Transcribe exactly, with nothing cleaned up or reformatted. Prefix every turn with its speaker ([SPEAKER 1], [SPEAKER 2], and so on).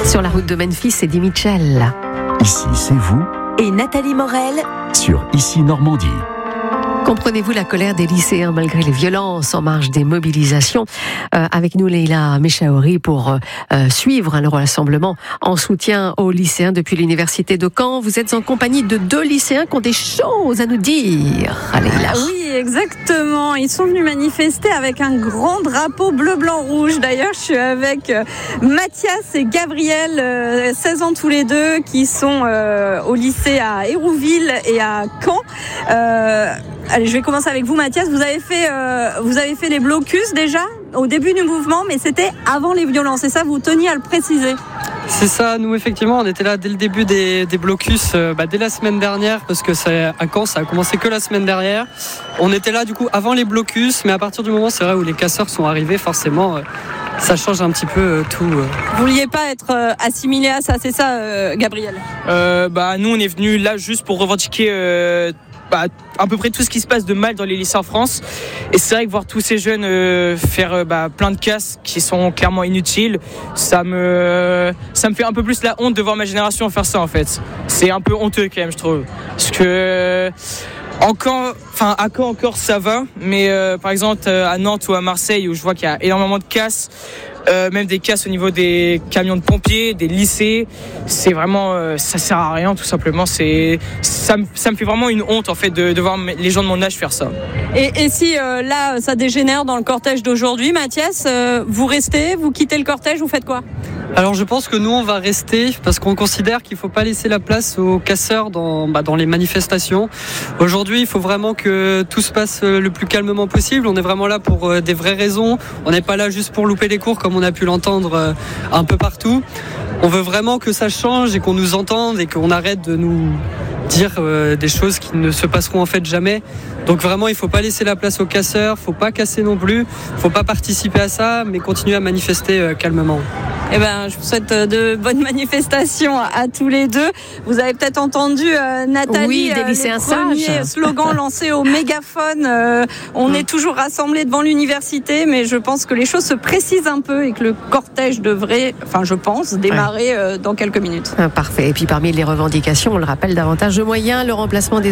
[SPEAKER 1] Sur la route de Memphis, c'est Eddie Mitchell.
[SPEAKER 2] Ici, c'est vous.
[SPEAKER 3] Et Nathalie Morel.
[SPEAKER 2] Sur Ici Normandie.
[SPEAKER 1] Comprenez-vous la colère des lycéens malgré les violences en marge des mobilisations? euh, Avec nous, Leïla Mechaouri pour euh, suivre hein, le rassemblement en soutien aux lycéens depuis l'université de Caen. Vous êtes en compagnie de deux lycéens qui ont des choses à nous dire. Allez, là.
[SPEAKER 4] Oui, exactement. Ils sont venus manifester avec un grand drapeau bleu, blanc, rouge. D'ailleurs, je suis avec euh, Mathias et Gabriel, euh, seize ans tous les deux, qui sont euh, au lycée à Hérouville et à Caen. Euh, Allez, je vais commencer avec vous, Mathias. Vous avez fait, euh, vous avez fait les blocus déjà au début du mouvement, mais c'était avant les violences. Et ça, vous teniez à le préciser.
[SPEAKER 5] C'est ça, nous effectivement, on était là dès le début des, des blocus, euh, bah, dès la semaine dernière, parce que c'est à Caen, ça a commencé que la semaine dernière. On était là du coup avant les blocus, mais à partir du moment, c'est vrai, où les casseurs sont arrivés, forcément, euh, ça change un petit peu euh, tout. Euh.
[SPEAKER 4] Vous vouliez pas être euh, assimilé à ça, c'est ça, euh, Gabriel?
[SPEAKER 6] euh, Bah nous, on est venus là juste pour revendiquer. Euh, Bah, à peu près tout ce qui se passe de mal dans les lycées en France. Et c'est vrai que voir tous ces jeunes euh, faire euh, bah, plein de casses qui sont clairement inutiles, ça me, ça me fait un peu plus la honte de voir ma génération faire ça en fait. C'est un peu honteux quand même, je trouve. Parce que encore, enfin à Caen encore ça va, mais euh, par exemple à Nantes ou à Marseille où je vois qu'il y a énormément de casses, Euh, même des casses au niveau des camions de pompiers, des lycées, c'est vraiment, euh, ça sert à rien tout simplement. C'est, ça, me, ça me fait vraiment une honte en fait de, de voir les gens de mon âge faire ça.
[SPEAKER 4] Et, et si euh, là ça dégénère dans le cortège d'aujourd'hui, Mathias, euh, vous restez, vous quittez le cortège, vous faites quoi?
[SPEAKER 5] Alors je pense que nous on va rester parce qu'on considère qu'il ne faut pas laisser la place aux casseurs dans, bah, dans les manifestations. Aujourd'hui il faut vraiment que tout se passe le plus calmement possible. On est vraiment là pour euh, des vraies raisons. On n'est pas là juste pour louper les cours comme on a pu l'entendre euh, un peu partout. On veut vraiment que ça change et qu'on nous entende et qu'on arrête de nous dire euh, des choses qui ne se passeront en fait jamais. Donc vraiment il ne faut pas laisser la place aux casseurs, il ne faut pas casser non plus, il ne faut pas participer à ça mais continuer à manifester euh, calmement.
[SPEAKER 4] Eh ben, je vous souhaite de bonnes manifestations à tous les deux. Vous avez peut-être entendu euh, Nathalie,
[SPEAKER 1] oui, des lycéens
[SPEAKER 4] les premiers
[SPEAKER 1] sages.
[SPEAKER 4] slogans lancés au mégaphone. Euh, on est toujours rassemblés devant l'université, mais je pense que les choses se précisent un peu et que le cortège devrait, enfin je pense, démarrer euh, dans quelques minutes.
[SPEAKER 1] Ah, parfait. Et puis parmi les revendications, on le rappelle, davantage de moyens, le remplacement des